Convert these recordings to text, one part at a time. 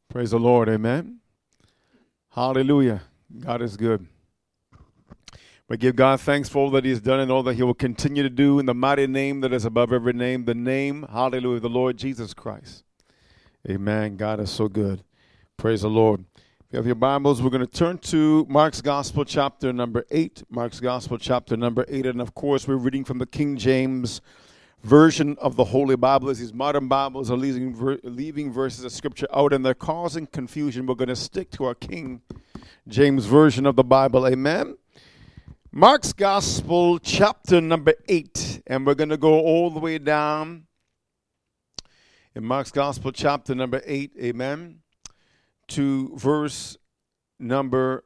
Praise the Lord. Amen. Hallelujah. God is good. We give God thanks for all that he has done and all that he will continue to do in the mighty name that is above every name, the name, hallelujah, the Lord Jesus Christ. Amen. God is so good. Praise the Lord. If you have your Bibles, we're going to turn to Mark's Gospel, chapter number 8. Mark's Gospel, chapter number 8. And, of course, we're reading from the King James Version of the Holy Bible. As these modern Bibles are leaving verses of Scripture out, and they're causing confusion, we're going to stick to our King James Version of the Bible. Amen. Mark's Gospel, chapter number 8. And we're going to go all the way down in Mark's Gospel, chapter number 8. Amen. To verse number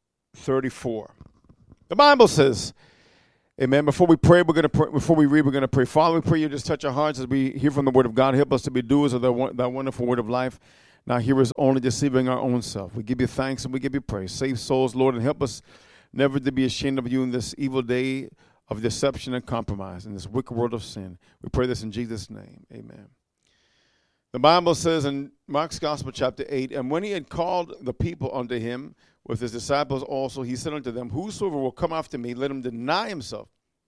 34. The Bible says, amen. Before we pray, we're going to pray. Before we read, we're going to pray. Father, we pray you just touch our hearts as we hear from the Word of God. Help us to be doers of that wonderful Word of life. Now, hearers only, deceiving our own self. We give you thanks and we give you praise. Save souls, Lord, and help us never to be ashamed of you in this evil day of deception and compromise, in this wicked world of sin. We pray this in Jesus' name. Amen. The Bible says in Mark's Gospel, chapter 8, and when he had called the people unto him with his disciples also, he said unto them, whosoever will come after me, let him deny himself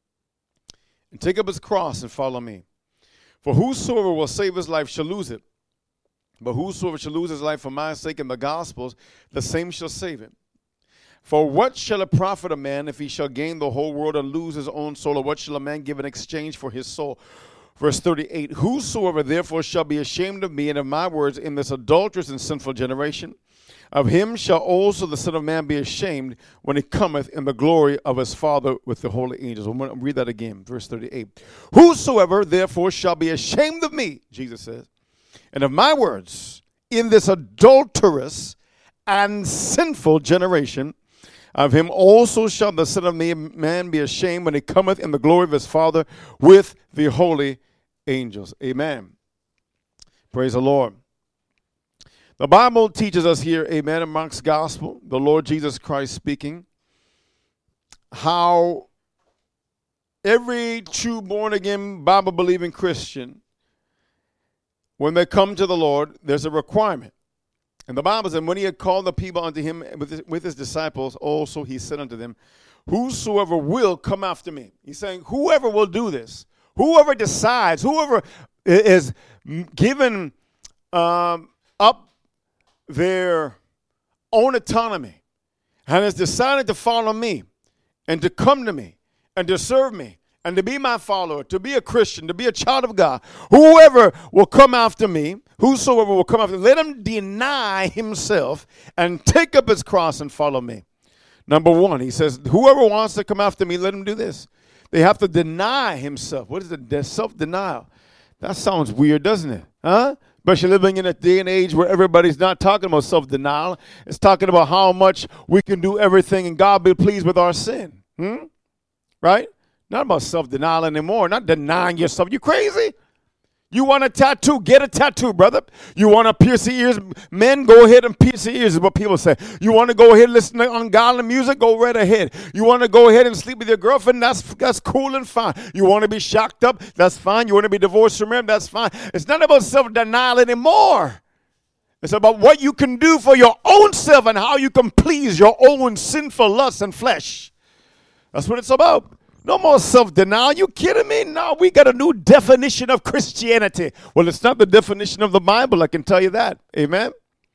and take up his cross and follow me. For whosoever will save his life shall lose it. But whosoever shall lose his life for my sake and the gospel's, the same shall save it. For what shall it profit a man if he shall gain the whole world and lose his own soul? Or what shall a man give in exchange for his soul? Verse 38, whosoever therefore shall be ashamed of me and of my words in this adulterous and sinful generation, of him shall also the Son of Man be ashamed when he cometh in the glory of his Father with the holy angels. I'm going to read that again, verse 38. Whosoever therefore shall be ashamed of me, Jesus says, and of my words in this adulterous and sinful generation, of him also shall the Son of Man be ashamed when he cometh in the glory of his Father with the holy angels. Amen. Praise the Lord. The Bible teaches us here, amen, in Mark's Gospel, the Lord Jesus Christ speaking, how every true born-again, Bible-believing Christian, when they come to the Lord, there's a requirement. And the Bible says, when he had called the people unto him with his disciples, also he said unto them, whosoever will come after me. He's saying, whoever will do this, whoever decides, whoever is given up their own autonomy and has decided to follow me and to come to me and to serve me and to be my follower, to be a Christian, to be a child of God, whoever will come after me, whosoever will come after me, let him deny himself and take up his cross and follow me. Number one, he says, whoever wants to come after me, let him do this. They have to deny himself. What is it? Self-denial. That sounds weird, doesn't it? Huh? Especially living in a day and age where everybody's not talking about self-denial. It's talking about how much we can do everything and God be pleased with our sin. Right? Not about self-denial anymore. Not denying yourself. You crazy? You want a tattoo? Get a tattoo, brother. You want to pierce your ears? Men, go ahead and pierce your ears is what people say. You want to go ahead and listen to ungodly music? Go right ahead. You want to go ahead and sleep with your girlfriend? That's cool and fine. You want to be shocked up? That's fine. You want to be divorced from him? That's fine. It's not about self-denial anymore. It's about what you can do for your own self and how you can please your own sinful lust and flesh. That's what it's about. No more self-denial. You kidding me? No, we got a new definition of Christianity. Well, it's not the definition of the Bible, I can tell you that. Amen?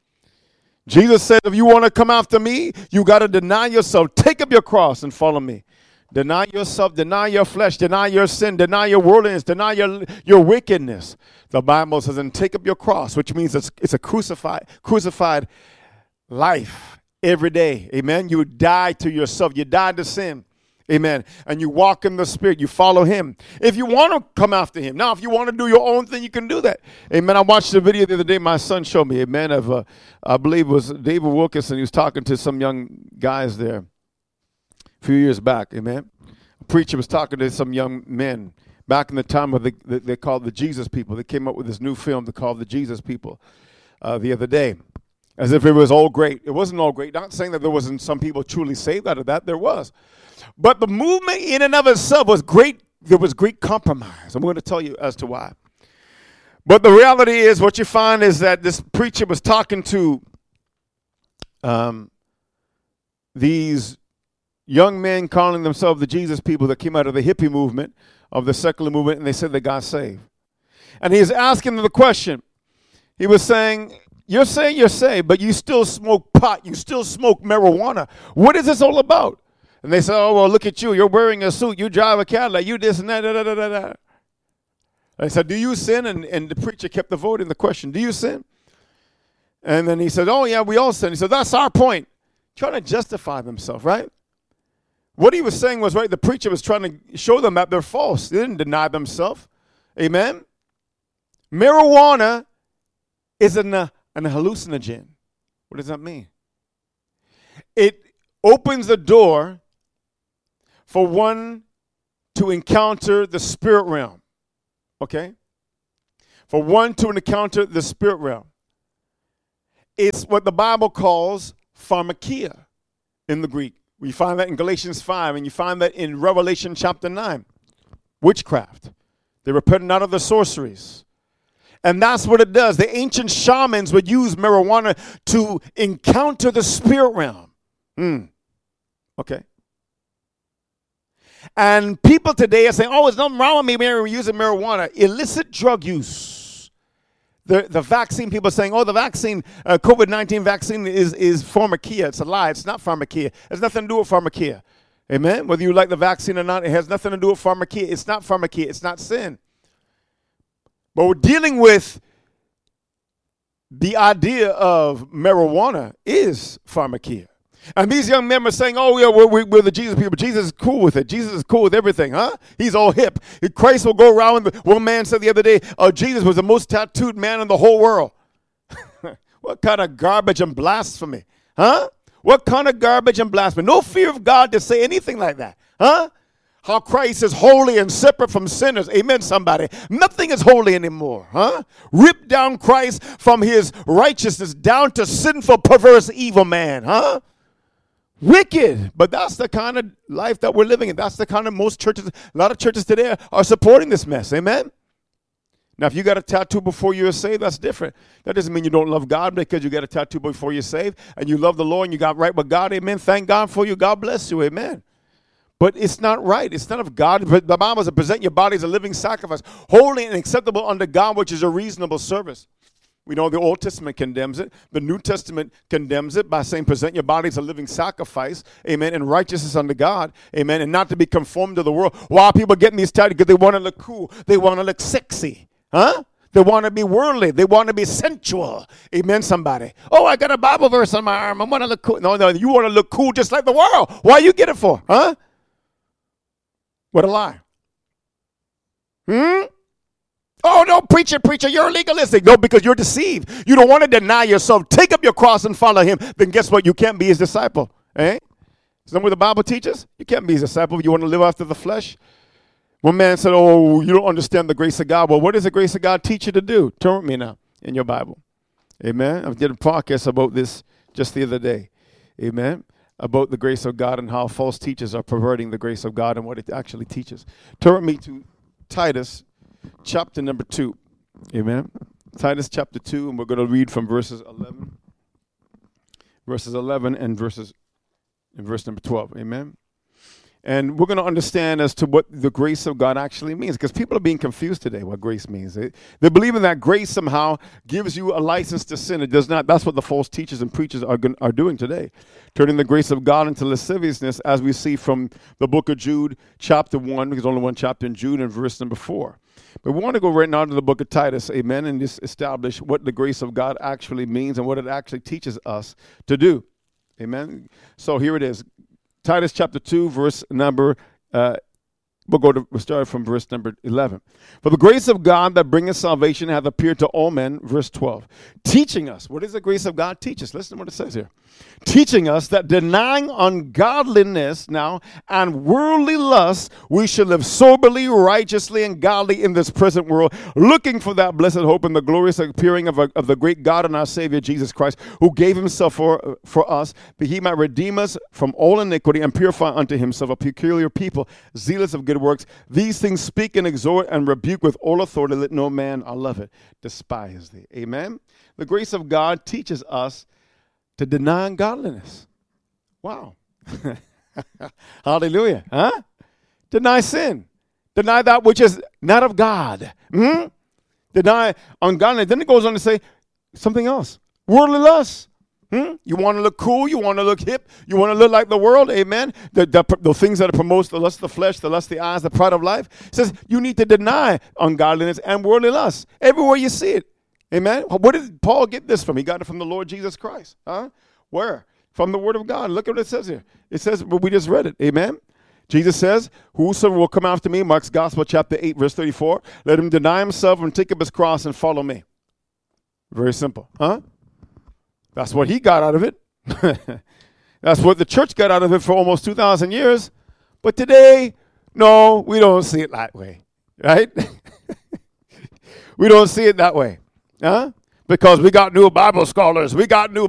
Jesus said, if you want to come after me, you got to deny yourself. Take up your cross and follow me. Deny yourself, deny your flesh, deny your sin, deny your worldliness, deny your wickedness. The Bible says, and take up your cross, which means it's a crucified life every day. Amen? You die to yourself. You die to sin. Amen. And you walk in the Spirit. You follow him. If you want to come after him. Now, if you want to do your own thing, you can do that. Amen. I watched a video the other day my son showed me. Amen. Of, I believe it was David Wilkerson. He was talking to some young guys there a few years back. Amen. A preacher was talking to some young men back in the time of they called the Jesus People. They came up with this new film they called the Jesus People the other day. As if it was all great. It wasn't all great. Not saying that there wasn't some people truly saved out of that. There was. But the movement in and of itself was great. There was great compromise. I'm going to tell you as to why. But the reality is, what you find is that this preacher was talking to these young men calling themselves the Jesus people that came out of the hippie movement, of the secular movement, and they said they got saved. And he's asking them the question. He was saying you're saved, but you still smoke pot. You still smoke marijuana. What is this all about? And they said, oh, well, look at you. You're wearing a suit. You drive a Cadillac. You this and that. Da, da, da, da, da. I said, do you sin? And the preacher kept avoiding the question, do you sin? And then he said, oh, yeah, we all sin. He said, that's our point. Trying to justify themselves, right? What he was saying was, right, the preacher was trying to show them that they're false. They didn't deny themselves. Amen? Marijuana is an hallucinogen. What does that mean? It opens the door for one to encounter the spirit realm. Okay? For one to encounter the spirit realm. It's what the Bible calls pharmakia in the Greek. We find that in Galatians 5, and you find that in Revelation chapter 9. Witchcraft. They were putting out of the sorceries. And that's what it does. The ancient shamans would use marijuana to encounter the spirit realm. Okay. And people today are saying, oh, there's nothing wrong with me using marijuana. Illicit drug use. The vaccine, people are saying, oh, the vaccine, COVID-19 vaccine is pharmakia. It's a lie. It's not pharmakia. It has nothing to do with pharmakia. Amen? Whether you like the vaccine or not, it has nothing to do with pharmakia. It's not pharmakia. It's not sin. But we're dealing with the idea of marijuana is pharmakia. And these young men are saying, oh, yeah, we're the Jesus people. Jesus is cool with it. Jesus is cool with everything, huh? He's all hip. Christ will go around. One man said the other day, Jesus was the most tattooed man in the whole world. What kind of garbage and blasphemy, huh? What kind of garbage and blasphemy? No fear of God to say anything like that, huh? How Christ is holy and separate from sinners. Amen, somebody. Nothing is holy anymore, huh? Rip down Christ from his righteousness down to sinful, perverse, evil man, huh? Wicked. But that's the kind of life that we're living in. That's the kind of most churches, a lot of churches today are supporting this mess. Amen? Now, if you got a tattoo before you're saved, that's different. That doesn't mean you don't love God because you got a tattoo before you're saved and you love the Lord and you got right with God. Amen. Thank God for you. God bless you. Amen. But it's not right. It's not of God. But the Bible says, present your body as a living sacrifice, holy and acceptable unto God, which is a reasonable service. We know the Old Testament condemns it. The New Testament condemns it by saying present your body as a living sacrifice, amen, and righteousness unto God, amen, and not to be conformed to the world. Why are people getting these tattoos? Because they want to look cool. They want to look sexy, huh? They want to be worldly. They want to be sensual. Amen, somebody. Oh, I got a Bible verse on my arm. I want to look cool. No, you want to look cool just like the world. Why you get it for, huh? What a lie. Oh, no, preacher, you're legalistic. No, because you're deceived. You don't want to deny yourself. Take up your cross and follow him. Then guess what? You can't be his disciple. Eh? Isn't that what the Bible teaches? You can't be his disciple if you want to live after the flesh. One man said, oh, you don't understand the grace of God. Well, what does the grace of God teach you to do? Turn with me now in your Bible. Amen. I did a podcast about this just the other day. Amen. About the grace of God and how false teachers are perverting the grace of God and what it actually teaches. Turn with me to Titus chapter number 2. Amen. Titus chapter 2, and we're going to read from verses 11 and verse number 12. Amen. And we're going to understand as to what the grace of God actually means, because people are being confused today what grace means. They're believing that grace somehow gives you a license to sin. It does not. That's what the false teachers and preachers are doing today, turning the grace of God into lasciviousness, as we see from the book of Jude, chapter 1, because only one chapter in Jude, and verse number 4. But we want to go right now to the book of Titus, amen, and just establish what the grace of God actually means and what it actually teaches us to do. Amen. So here it is. Titus chapter 2, verse number, we'll start from verse number 11. For the grace of God that bringeth salvation hath appeared to all men, verse 12. Teaching us, what does the grace of God teach us? Listen to what it says here. Teaching us that denying ungodliness now and worldly lust, we should live soberly, righteously, and godly in this present world, looking for that blessed hope and the glorious appearing of the great God and our Savior Jesus Christ, who gave himself for us, that he might redeem us from all iniquity and purify unto himself a peculiar people, zealous of good works. These things speak and exhort and rebuke with all authority. Let no man, I love it, despise thee. Amen. The grace of God teaches us to deny ungodliness. Wow. Hallelujah. Huh? Deny sin. Deny that which is not of God. Deny ungodliness. Then it goes on to say something else. Worldly lust. You want to look cool. You want to look hip. You want to look like the world. Amen. The things that promote the lust of the flesh, the lust of the eyes, the pride of life. It says you need to deny ungodliness and worldly lust. Everywhere you see it. Amen. Where did Paul get this from? He got it from the Lord Jesus Christ. Huh? Where? From the Word of God. Look at what it says here. It says, we just read it. Amen. Jesus says, whosoever will come after me, Mark's Gospel, chapter 8, verse 34, let him deny himself and take up his cross and follow me. Very simple. Huh? That's what he got out of it. That's what the church got out of it for almost 2,000 years. But today, no, we don't see it that way. Right? We don't see it that way. Huh? Because we got new Bible scholars. We got new